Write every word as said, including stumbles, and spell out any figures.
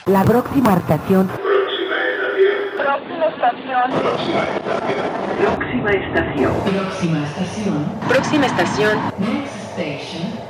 La próxima estación. Próxima estación. Próxima estación. Próxima estación. Próxima estación. Next station.